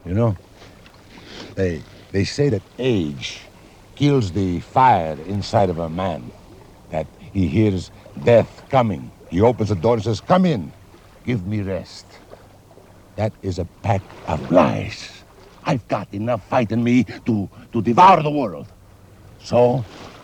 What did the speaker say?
You know, they say that age kills the fire inside of a man. That he hears death coming. He opens the door and says, "Come in, give me rest." That is a pack of lies. I've got enough fight in me to devour the world. So